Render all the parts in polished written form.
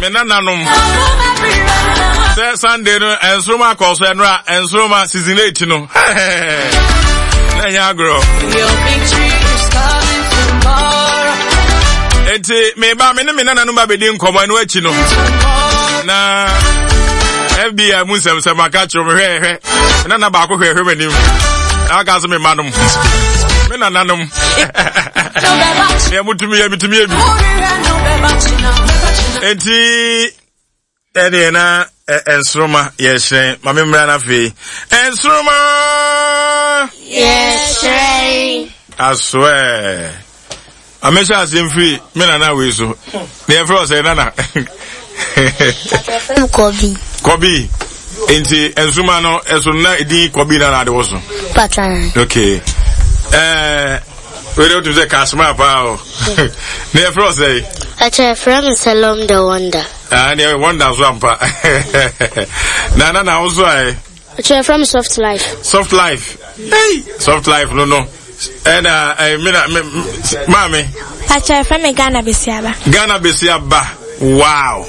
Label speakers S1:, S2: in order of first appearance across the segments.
S1: Menanum. Sunday no ensroma koso enra ensroma season 8 no. Nanya grow. Your victory is coming tomorrow. Enti me ba me ne menanum ba bedi nkomo eno achi no. Na FBI musem se maka chiro me hwe. Menana ba akọ hwe manim. Aka so me manum. Menanum. Ya mutumi ebi. Enti Ediana ensroma yeshe mame mra na fe ensroma
S2: yeshe
S1: I swear amesha asim free me na we so na e fro say nana Kobi enti ensroma no eso na edi Kobi na de wo so
S2: patron
S1: okay we don't do the customer pa na e fro say
S2: actually from Salom the Wonder.
S1: The Wonder Zwampa. Na also
S2: actually from Soft Life.
S1: Soft Life. Hey, Soft Life no. And mommy.
S3: Actually from Ghana Besiaba.
S1: Ghana Besiaba. Wow.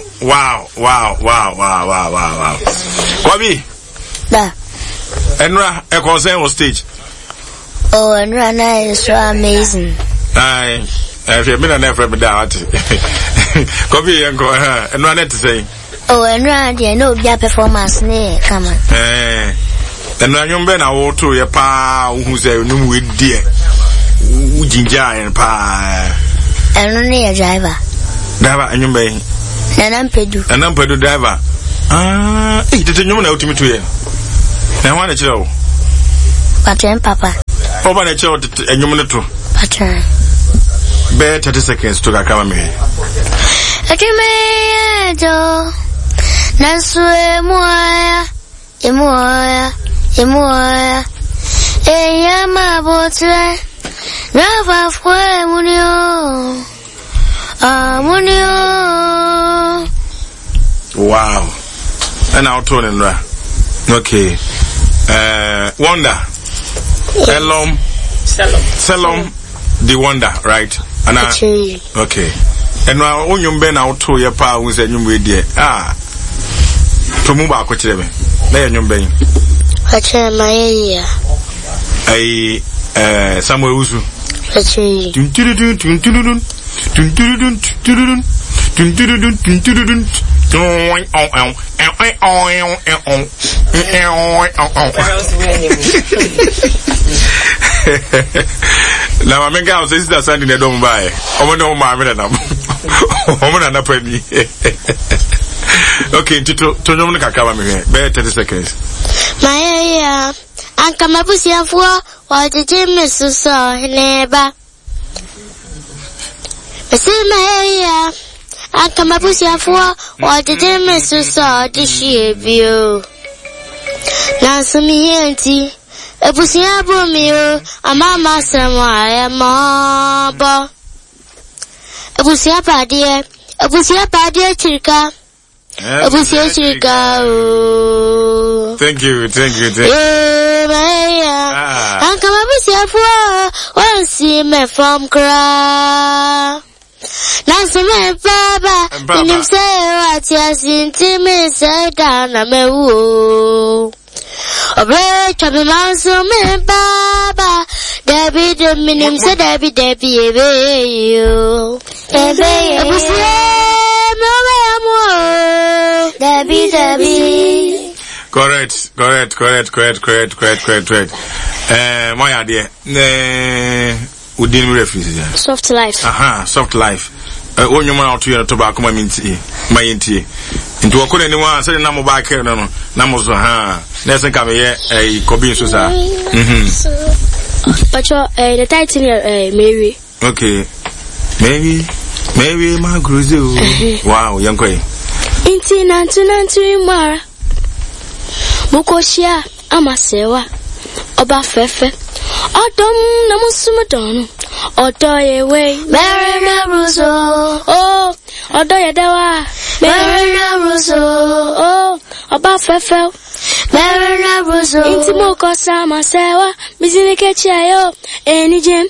S1: Kwabi.
S2: Da.
S1: Enra a concern on stage.
S2: Oh, Enra is so amazing.
S1: Aye. If you've been an effort without Kobe and go, and run it to say,
S2: oh, and run, yeah, no, your performance, nay, come on.
S1: And when you've been out to your pa, who's a new with dear ginger and pa,
S2: and only a driver.
S1: Driver, and you may,
S2: and I'm Pedu
S1: driver. It's a new one to me to you. Now, one at you,
S2: Patron, Papa.
S1: Over a child, and you want to,
S2: Patron.
S1: Bear 30 seconds to come me.
S2: Akimedo Naswe moya Emoya Eyama botre Rava fwe munio Munio.
S1: Wow. And I'll turn in there. Okay. Wonder. Salom the Wonder, right? And okay. And now when you been out to your pa who's a new idea. To move back with them. There you been. Somewhere Usu. Now my girl says that Sunday they don't buy. I know my okay, to no kaka me here. 30 seconds.
S2: My Anka mabusia fo wa jeje mesuso neba. Mesema Anka mabusia fo wa jeje mesuso dishiebio. Na sumi enti ebusia bomio amama semwa ya mabo. Ebusia padie chirika. Ebusia chirika.
S1: Thank you.
S2: Anka mabusia fo wa si me from kra. Nansome baba inim se ati asinti me se dana me wo. Obre chabi manso me baba Debbie de minim se Debbie ebe yo Ebusie no me amo Debbie
S1: Correct. My idea. Udin refuge.
S2: Soft Life.
S1: Soft Life. When you want to tobacco, my inti. Into a couldn't anyone say number back here. No, numbers. Let's come here. A Kobe Susa.
S2: But the title Mary.
S1: Okay. Maybe my cruise. Wow, young quay.
S2: Inti nantu mara. Mukoshia amasewa. Oba fefe. Odom na musumudonu. Odoye we. Mary na ruso. Oh, odoye dawa. Mary na ruso. Oh, oba fefe. Mary na ruso. Inti mukosa masewa. Mizinike chiayo. Enijem.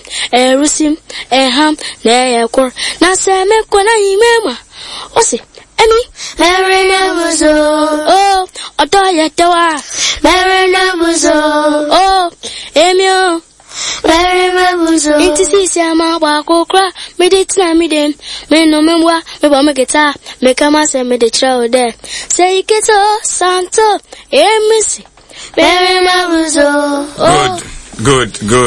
S2: Erusim. Eham. Neyekor. Na seme kwa na himema. Osi. Emi. Mary Nabuzo. Oh, Otoya Tawa. Mary Nabuzo. Oh, Emio. Mary Nabuzo. Inti sisi ama wako kra. Me de tina me dem. Me no me mwa. Me ba me guitar. Me kama se me de chao de. Say kito santo. Emisi. Mary Nabuzo. Oh.
S1: Good.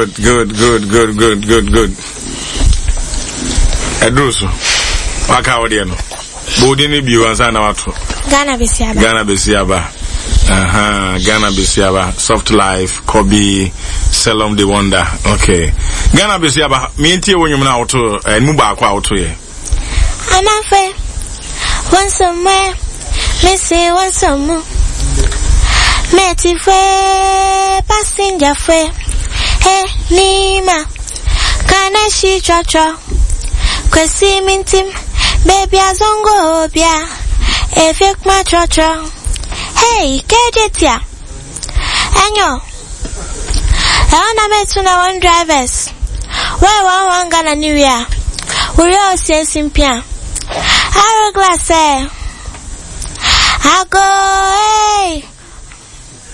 S1: Edruso. Waka odiano. Bodi ni biwanza na watu.
S3: Ghana Besiaba. Ghana Besiaba. Soft Life, Kobe, Selom the Wonder. Okay. Ghana Besiaba. Mienti wonyo mna auto. Muba akwa auto ye. Amafe. Once a more. Missy once a more. Meti fwe. Passenger fwe. Hey, Nima. Kana shi cho. Kwesi mintim. Baby azongo obia. Efek ma cho. Hey, kejetia. Enyo. Eona metu na one drivers. Why one Ghana New Year? Uri osi pia. Hourglass I go, hey.